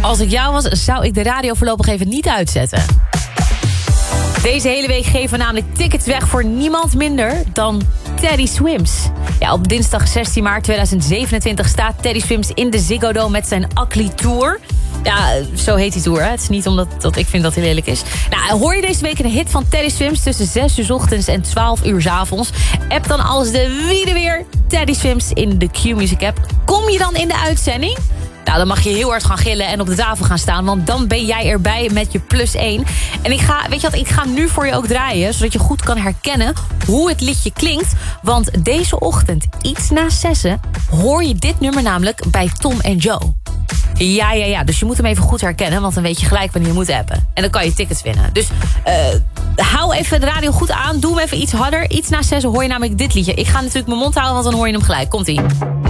Als ik jou was, zou ik de radio voorlopig even niet uitzetten. Deze hele week geven we namelijk tickets weg voor niemand minder dan Teddy Swims. Ja, op dinsdag 16 maart 2027 staat Teddy Swims in de Ziggo Dome met zijn Ugly Tour. Ja, zo heet die tour. Hè? Het is niet omdat ik vind dat hij lelijk is. Nou, hoor je deze week een hit van Teddy Swims tussen 6 uur 's ochtends en 12 uur 's avonds? App dan als de wiede weer Teddy Swims in de Q-Music app. Kom je dan in de uitzending? Nou, dan mag je heel hard gaan gillen en op de tafel gaan staan. Want dan ben jij erbij met je +1. En ik ga nu voor je ook draaien. Zodat je goed kan herkennen hoe het liedje klinkt. Want deze ochtend, iets na 6'en, hoor je dit nummer namelijk bij Tom en Joe. Ja. Dus je moet hem even goed herkennen. Want dan weet je gelijk wanneer je moet appen. En dan kan je tickets winnen. Dus hou even de radio goed aan. Doe hem even iets harder. Iets na 6'en hoor je namelijk dit liedje. Ik ga natuurlijk mijn mond houden, want dan hoor je hem gelijk. Komt-ie.